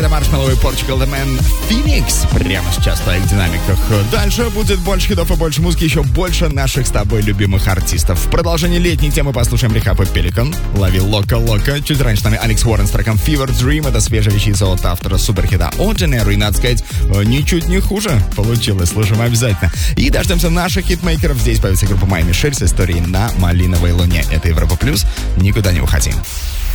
это Marshmello и Portugal The Man Phoenix. Прямо сейчас в твоих динамиках. Дальше будет больше хитов и больше музыки, еще больше наших с тобой любимых артистов. В продолжении летней темы послушаем Рехапа Пеликан. Лови Лока. Чуть раньше с нами Алекс Уоррен с треком Fever Dream. Это свежая вещица от автора суперхита Ordinary. И, надо сказать, ничуть не хуже получилось. Слушаем обязательно. И дождемся наших хитмейкеров. Здесь появится группа Майами Шель с историей на малиновой луне. Это Европа Плюс. Никуда не уходи.